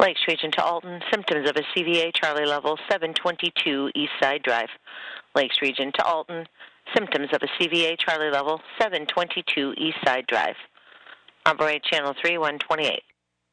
Lakes Region to Alton, symptoms of a CVA Charlie level 722 East Side Drive. Lakes Region to Alton, symptoms of a CVA Charlie level 722 East Side Drive. Operate Channel 3128.